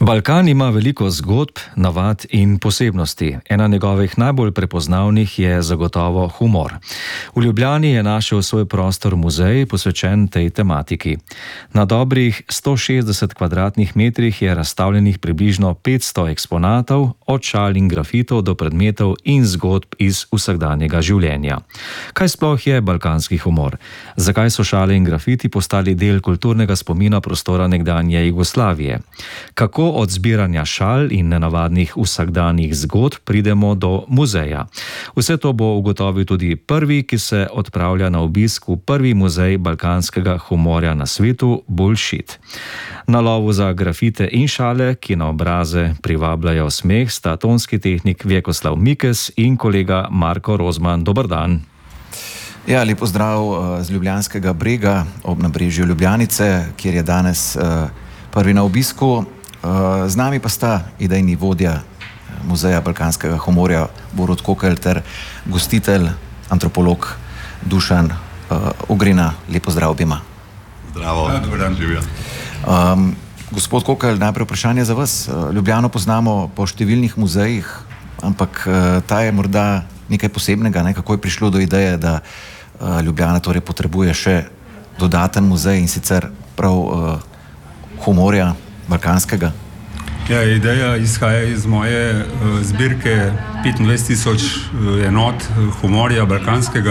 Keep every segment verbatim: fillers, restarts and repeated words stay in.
Balkan ima veliko zgodb, navad in posebnosti. Ena njegovih najbolj prepoznavnih je zagotovo humor. V Ljubljani je našel svoj prostor muzej, posvečen tej tematiki. Na dobrih sto šestdeset kvadratnih metrih je razstavljenih približno petsto eksponatov, od šal in grafitov do predmetov in zgodb iz vsakdanjega življenja. Kaj sploh je balkanski humor? Zakaj so šale in grafiti postali del kulturnega spomina prostora nekdanje Jugoslavije? Kako od zbiranja šal in nenavadnih vsakdanjih zgodb pridemo do muzeja? Vse to bo ugotovil tudi prvi, ki se odpravlja na obisk v prvi muzej balkanskega humorja na svetu, Bullshit. Na lovu za grafite in šale, ki na obraze privabljajo smeh, sta tonski tehnik Vjekoslav Mikes in kolega Marko Rozman. Dober dan. Ja, lep pozdrav z Ljubljanskega brega ob nabrežju Ljubljanice, kjer je danes prvi na obisku. Z nami pa sta idejni vodja Muzeja balkanskega humorja Borut Kokelj ter gostitelj, antropolog Dušan Ugrina. Lep pozdrav obima. Zdravo. Ja, dober dan, živijo. Um, gospod Kokelj, najprej vprašanje za vas. Ljubljano poznamo po številnih muzejih, ampak ta je morda nekaj posebnega, ne? Kako je prišlo do ideje, da Ljubljana torej potrebuje še dodaten muzej in sicer prav uh, humorja balkanskega? Ja, ideja izhaja iz moje uh, zbirke petindvajset tisoč enot humorja balkanskega,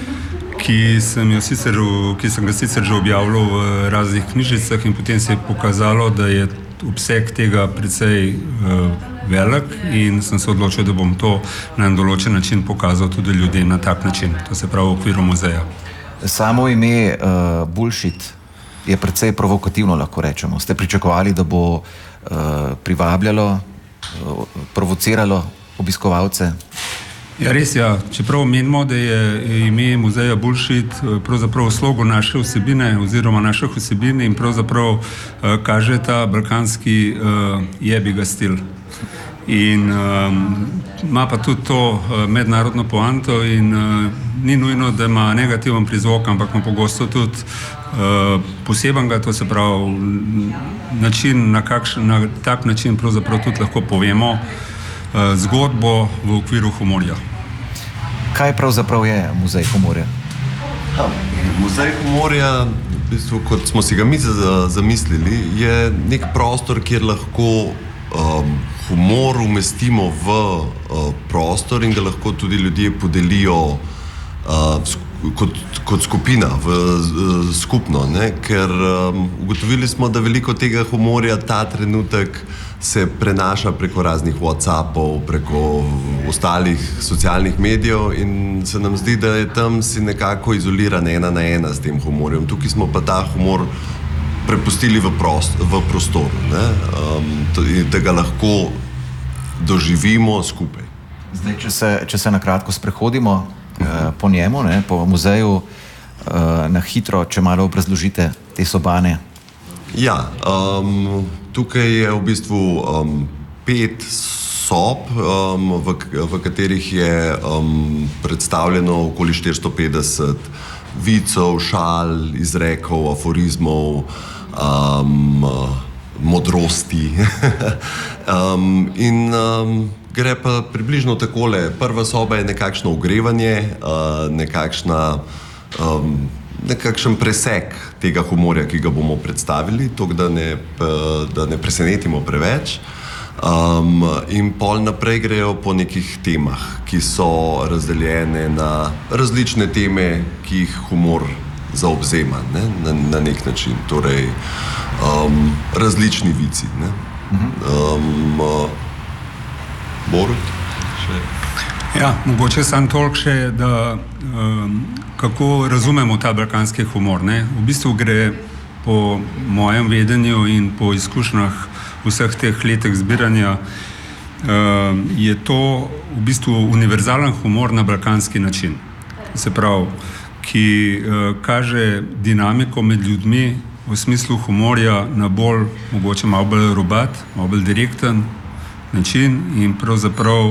ki sem, jo sicer, ki sem ga sicer že objavljal v raznih knjižicah in potem se je pokazalo, da je obseg tega precej uh, velik in sem se odločil, da bom to na en določen način pokazal tudi ljudem na tak način, to se pravi v okviru muzeja. Samo ime uh, Bullshit je precej provokativno, lahko rečemo. Ste pričakovali, da bo uh, privabljalo, uh, provociralo obiskovalce? Ja, res ja. Čeprav menimo, da je ime muzeja Bullshit pravzaprav v slogu naše vsebine oziroma naših vsebin in pravzaprav uh, kaže ta balkanski uh, jebiga stil. In um, ima pa tudi to uh, mednarodno poanto in uh, ni nujno, da ima negativen prizvok, ampak ima pogosto tudi uh, posebenega, to se pravi način, na, kakšen, na tak način pravzaprav tudi lahko povemo uh, zgodbo v okviru humorja. Kaj pravzaprav je muzej humorja? Ja, muzej humorja, v bistvu, kot smo si ga mi zamislili, je nek prostor, kjer lahko um, humor umestimo v uh, prostor in ga lahko tudi ljudje podelijo uh, kot, kot skupina, v uh, skupno, ne? Ker um, ugotovili smo, da veliko tega humorja ta trenutek se prenaša preko raznih WhatsAppov, preko ostalih socialnih medijev in se nam zdi, da je tam si nekako izoliran ena na ena s tem humorjem. Tukaj smo pa ta humor prepustili v, prost, v prostoru, ne? Um, to, da ga lahko doživimo skupaj. Zdaj, če se, če se nakratko sprehodimo uh, po njemu, ne, po muzeju, uh, na hitro, če malo obrazložite te sobane. Ja, um, tukaj je v bistvu um, pet sob, um, v, v katerih je um, predstavljeno okoli štiristo petdeset vicov, šal, izrekov, aforizmov, um, modrosti. um, in um, gre pa približno takole. Prva soba je nekakšno ogrevanje, uh, nekakšna um, nekakšen presek tega humorja, ki ga bomo predstavili, tako da ne, da ne presenetimo preveč. Um, in pol naprej grejo po nekih temah, ki so razdeljene na različne teme, ki jih humor zaobzema, ne? Na, na nek način. Torej, um, različni vici. Ne? Um, uh, Borut? Še? Ja, mogoče sam toliko še, da um, kako razumemo ta balkanski humor. Ne? V bistvu gre po mojem vedenju in po izkušnjah vseh teh letih zbiranja, um, je to v bistvu univerzalen humor na balkanski način. Se pravi, ki uh, kaže dinamiko med ljudmi v smislu humorja na bolj, mogoče malo bolj robat, malo bolj direkten način in pravzaprav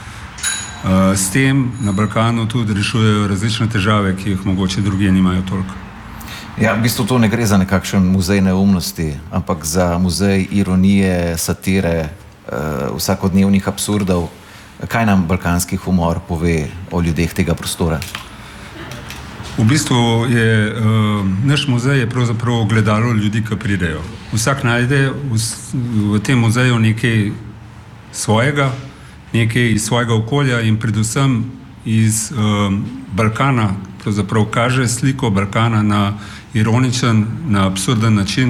Uh, s tem na Balkanu tudi rešujejo različne težave, ki jih mogoče drugje nimajo toliko. Ja, v bistvu to ne gre za nekakšen muzej neumnosti, ampak za muzej ironije, satire, uh, vsakodnevnih absurdov. Kaj nam balkanski humor pove o ljudeh tega prostora? V bistvu je uh, naš muzej je pravzaprav ogledalo ljudi, ki pridejo. Vsak najde v, v tem muzeju nekaj svojega, nekaj iz svojega okolja in predvsem iz uh, Balkana, pravzaprav kaže sliko Balkana na ironičen, na absurden način,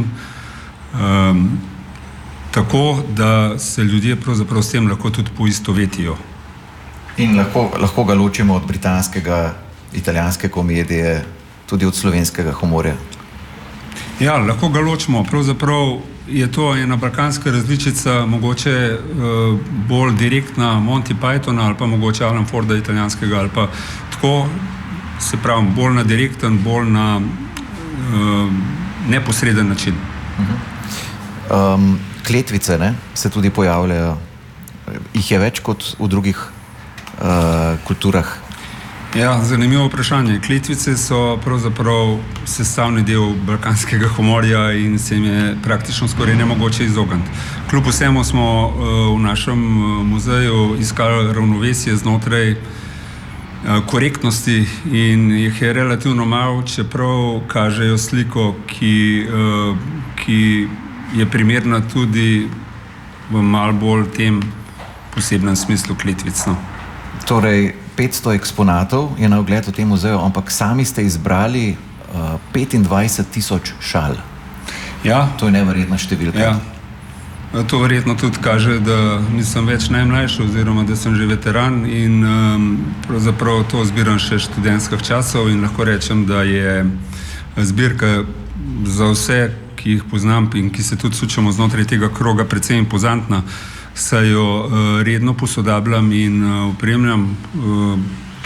um, tako, da se ljudje pravzaprav s tem lahko tudi poistovetijo. In lahko, lahko ga ločimo od britanskega, italijanske komedije, tudi od slovenskega humorja. Ja, lahko ga ločimo. Pravzaprav je to ena balkanska različica, mogoče uh, bolj direktna Monty Pythona ali pa mogoče Alan Forda italijanskega ali pa tako, se pravi, bolj na direkten, bolj na uh, neposreden način. Uh-huh. Um, kletvice, ne, se tudi pojavljajo. Jih je več kot v drugih uh, kulturah? Ja, zanimivo vprašanje. Kletvice so pravzaprav sestavni del balkanskega humorja in se jim je praktično skoraj nemogoče izogniti. Kljub vsemu smo uh, v našem muzeju iskali ravnovesje znotraj uh, korektnosti in jih je relativno malo, čeprav kažejo sliko, ki, uh, ki je primerna tudi v malo bolj tem posebnem smislu kletvicno. Torej, petsto eksponatov je na ogled v tem muzeju, ampak sami ste izbrali uh, petindvajset tisoč šal. Ja. To je neverjetna številka. Ja. To verjetno tudi kaže, da nisem več najmlajši oziroma da sem že veteran in um, pravzaprav to zbiram še študentskih časov in lahko rečem, da je zbirka za vse, ki jih poznam in ki se tudi sučemo znotraj tega kroga, predvsem impozantna, saj jo uh, redno posodabljam in uh, opremljam. Uh,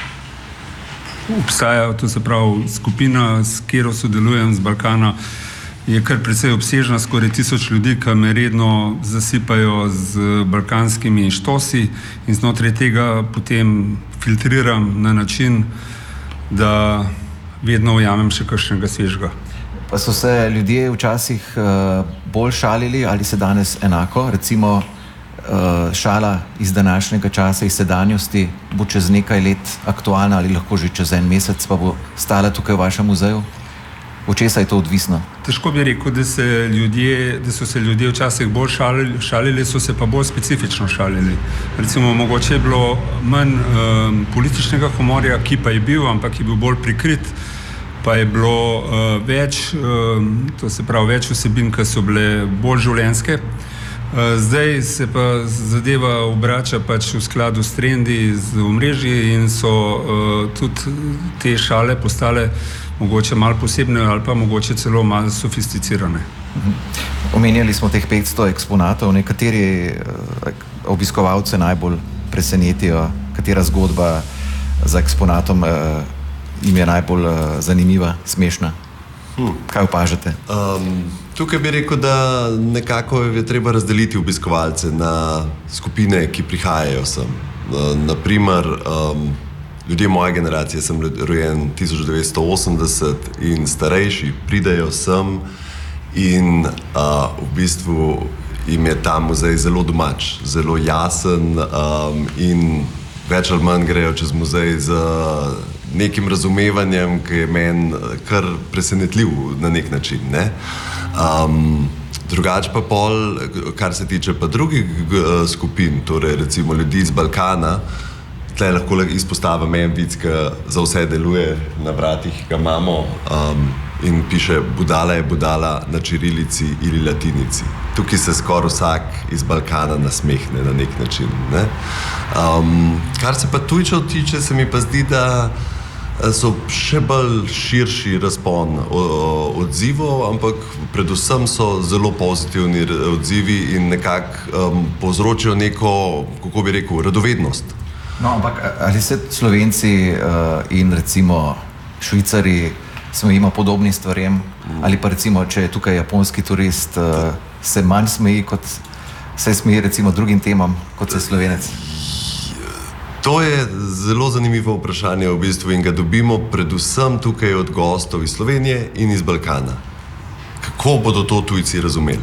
obstaja, to se pravi, skupina, s katero sodelujem z Balkana, je kar precej obsežna, skoraj tisoč ljudi, ki me redno zasipajo z balkanskimi štosi in znotraj tega potem filtriram na način, da vedno ujamem še kakšnega svežega. Pa so se ljudje včasih uh, bolj šalili ali se danes enako? Recimo uh, šala iz današnjega časa, iz sedanjosti bo čez nekaj let aktualna ali lahko že čez en mesec pa bo stala tukaj v vašem muzeju? Od česa je to odvisno? Težko bi rekel, da, se ljudje, da so se ljudje včasih bolj šalili, šalili, so se pa bolj specifično šalili. Recimo, mogoče je bilo manj um, političnega humorja, ki pa je bil, ampak je bil bolj prikrit, pa je bilo uh, več, um, to se pravi, več vsebin, ki so bile bolj življenjske. Uh, zdaj se pa zadeva obrača pač v skladu s trendi, z omrežji in so uh, tudi te šale postale mogoče malo posebne ali pa mogoče celo malo sofisticirane. Omenjali smo teh petsto eksponatov, nekateri uh, obiskovalce najbolj presenetijo, katera zgodba za eksponatom uh, jim je najbolj uh, zanimiva, smešna. Hmm. Kaj opažate? Um, tukaj bi rekel, da nekako je treba razdeliti obiskovalce na skupine, ki prihajajo sem. Uh, naprimer, um, ljudje moje generacije, sem rojen tisoč devetsto osemdeset in starejši, pridejo sem in uh, v bistvu jim je ta muzej zelo domač, zelo jasen um, in več ali manj grejo čez muzej z nekim razumevanjem, ki je meni kar presenetljiv na nek način. Ne? Um, drugače pa pol, kar se tiče pa drugih uh, skupin, torej recimo ljudi iz Balkana, tle lahko izpostavim en vic, ki za vse deluje na vratih, ki ga imamo um, in piše budala je budala na čirilici ili latinici. Tukaj se skoraj vsak iz Balkana nasmehne na nek način. Ne? Um, kar se pa tujčev tiče, se mi pa zdi, da so še bolj širši razpon odzivov, ampak predvsem so zelo pozitivni odzivi in nekako um, povzročijo neko, kako bi rekel, radovednost. No, ampak ali se Slovenci uh, in recimo Švicari smejimo podobnim stvarem, mm. ali pa recimo, če je tukaj japonski turist, uh, se manj smeji, kot se smeji recimo drugim temam, kot se Slovenec? To je zelo zanimivo vprašanje v bistvu in ga dobimo predvsem tukaj od gostov iz Slovenije in iz Balkana. Kako bodo to tujci razumeli?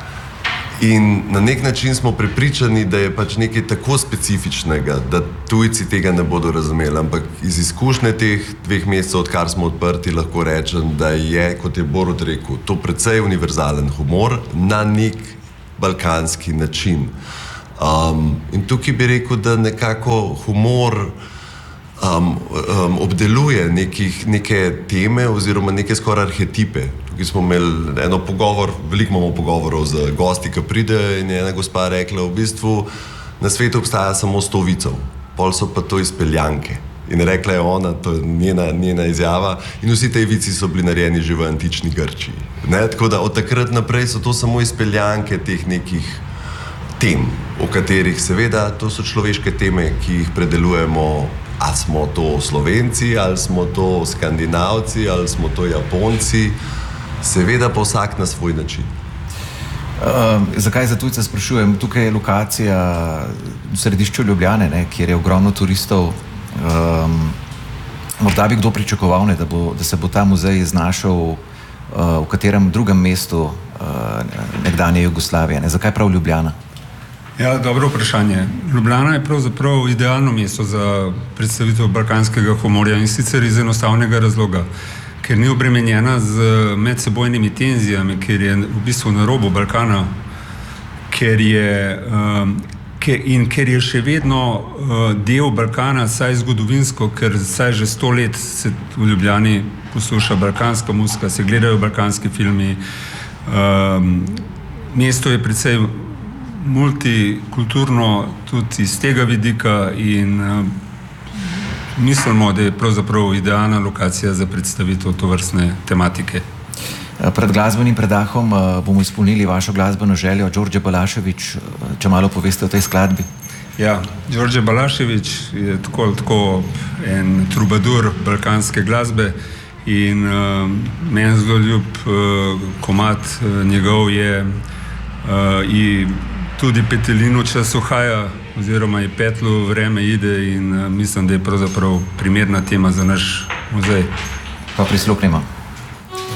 In na nek način smo prepričani, da je pač nekaj tako specifičnega, da tujci tega ne bodo razumeli, ampak iz izkušnje teh dveh mesecev, odkar smo odprti, lahko rečem, da je, kot je Borut rekel, to precej univerzalen humor na nek balkanski način. Um, in tukaj bi rekel, da nekako humor um, um, obdeluje nekih, neke teme oziroma neke skoraj arhetipe. Tukaj smo imeli eno pogovor, veliko imamo pogovorov z gosti, ki pridejo, in je ena gospa rekla, v bistvu na svetu obstaja samo sto vicov, pol so pa to izpeljanke. In rekla je ona, to je njena, njena izjava, in vsi te vici so bili narejeni že v antični Grčiji. Ne? Tako da od takrat naprej so to samo izpeljanke teh nekih tem, o katerih seveda, to so človeške teme, ki jih predelujemo, ali smo to Slovenci, ali smo to Skandinavci, ali smo to Japonci, seveda pa vsak na svoj način. Uh, zakaj za tujce sprašujem? Tukaj je lokacija v središču Ljubljane, ne, kjer je ogromno turistov. Um, morda bi kdo pričakoval, ne, da, bo, da se bo ta muzej znašel uh, v katerem drugem mestu uh, nekdanje Jugoslavije. Ne? Zakaj prav Ljubljana? Ja, dobro vprašanje. Ljubljana je pravzaprav idealno mesto za predstavitev balkanskega humorja in sicer iz enostavnega razloga, ker ni obremenjena z medsebojnimi tenzijami, ker je v bistvu na robu Balkana, ker je, um, ker, in ker je še vedno uh, del Balkana, saj zgodovinsko, ker saj že sto let se v Ljubljani posluša balkanska muzika, se gledajo balkanski filmi. Um, mesto je precej multikulturno tudi iz tega vidika in uh, mislimo, da je pravzaprav idealna lokacija za predstavitev tovrstne tematike. Pred glasbenim predahom uh, bomo izpolnili vašo glasbeno željo. Đorđe Balašević, uh, če malo poveste o tej skladbi. Ja, Đorđe Balašević je tako, tako en trubadur balkanske glasbe in uh, meni zelo ljub uh, komad uh, njegov je uh, i tudi Petelinu čas uhaja, oziroma je petlu vreme ide in uh, mislim, da je pravzaprav primerna tema za naš muzej. Pa prisluhnimo.